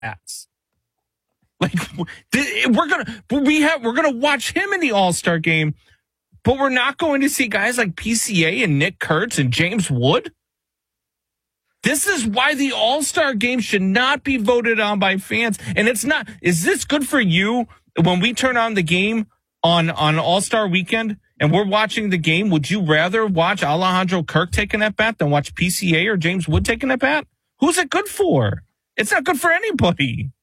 bats. Like we're gonna watch him in the All-Star game, but we're not going to see guys like PCA and Nick Kurtz and James Wood. This is why the All-Star game should not be voted on by fans. And it's not. Is this good for you when we turn on the game on All-Star weekend and we're watching the game? Would you rather watch Alejandro Kirk taking at bat than watch PCA or James Wood taking at bat? Who's it good for? It's not good for anybody.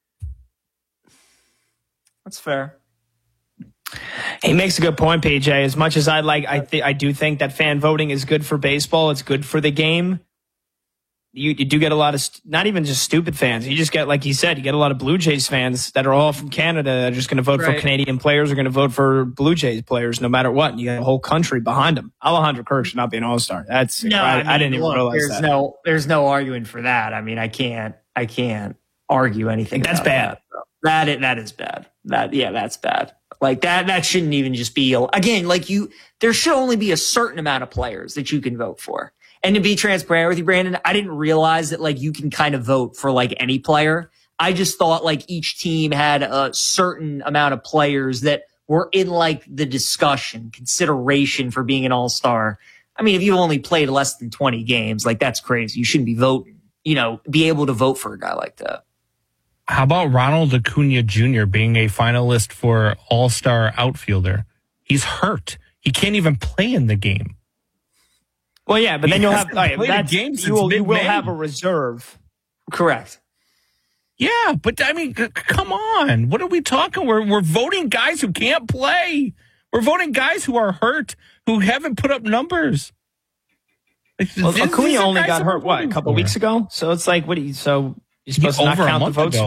That's fair. He makes a good point, PJ. As much as I do think that fan voting is good for baseball. It's good for the game. You do get a lot of, not even just stupid fans. You just get, like he said, you get a lot of Blue Jays fans that are all from Canada that are just going to vote for Canadian players, are going to vote for Blue Jays players no matter what. And you got a whole country behind them. Alejandro Kirk should not be an all-star. That's, no, I didn't even realize that. There's no arguing for that. I mean, I can't argue anything. That's bad. That is bad. That's bad. Like that shouldn't even just be, again, like there should only be a certain amount of players that you can vote for. And to be transparent with you, Brandon, I didn't realize that like you can kind of vote for like any player. I just thought like each team had a certain amount of players that were in like the discussion, consideration for being an all-star. I mean, if you've only played less than 20 games, like that's crazy. You shouldn't be voting, be able to vote for a guy like that. How about Ronald Acuna Jr. being a finalist for all-star outfielder? He's hurt. He can't even play in the game. Well, yeah, but then you'll have you will have a reserve. Correct. Yeah, but I mean, come on. What are we talking? We're voting guys who can't play. We're voting guys who are hurt, who haven't put up numbers. Well, Acuna only got hurt, a couple weeks ago? So it's like, you're supposed to not count the votes?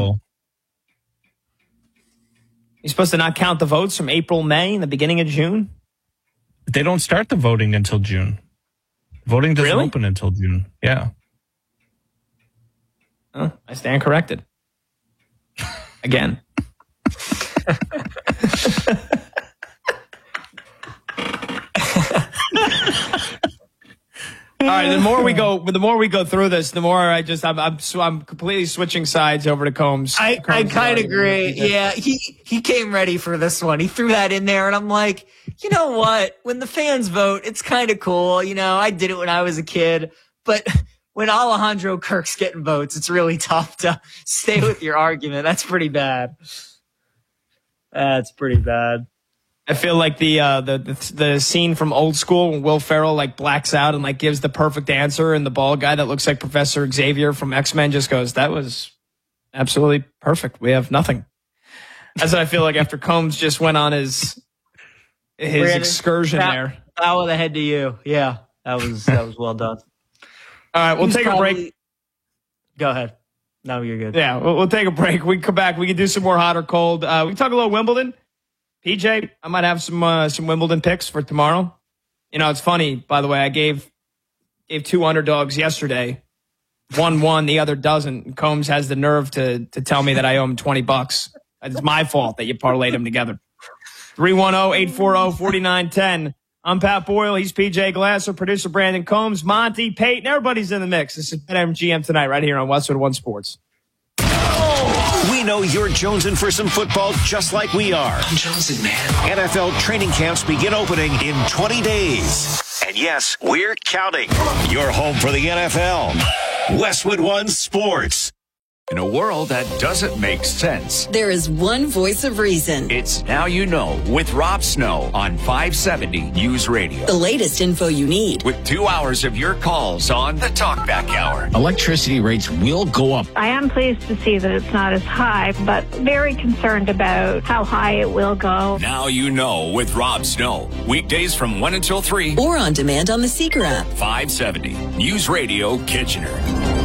You're supposed to not count the votes from April, May, and the beginning of June? They don't start the voting until June. Voting doesn't open until June. Yeah. Oh, I stand corrected. Again. All right. The more we go through this, the more I'm completely switching sides over to Combs. I kind of agree. Yeah, he came ready for this one. He threw that in there, and I'm like, you know what? When the fans vote, it's kind of cool. I did it when I was a kid, but when Alejandro Kirk's getting votes, it's really tough to stay with your argument. That's pretty bad. That's pretty bad. I feel like the scene from Old School when Will Ferrell like blacks out and like gives the perfect answer, and the bald guy that looks like Professor Xavier from X-Men just goes, "That was absolutely perfect. We have nothing." That's what I feel like after Combs just went on his Brandon, excursion there. Bow of the head to you. Yeah, that was well done. All right, we'll take a break. Go ahead. No, you're good. Yeah, we'll take a break. We can come back. We can do some more hot or cold. We can talk a little Wimbledon. PJ, I might have some Wimbledon picks for tomorrow. It's funny, by the way, I gave two underdogs yesterday. One won, the other doesn't. Combs has the nerve to tell me that I owe him $20. It's my fault that you parlayed them together. 310-840-4910. I'm Pat Boyle. He's PJ Glasser, producer Brandon Combs, Monty, Peyton. Everybody's in the mix. This is BetMGM tonight right here on Westwood One Sports. We know you're jonesing for some football just like we are. I'm jonesing, man. NFL training camps begin opening in 20 days. And yes, we're counting. Your home for the NFL. Westwood One Sports. In a world that doesn't make sense, there is one voice of reason. It's Now You Know with Rob Snow on 570 News Radio. The latest info you need. With 2 hours of your calls on the Talkback Hour. Electricity rates will go up. I am pleased to see that it's not as high, but very concerned about how high it will go. Now You Know with Rob Snow. Weekdays from 1 until 3. Or on demand on the Seeker app. 570 News Radio Kitchener.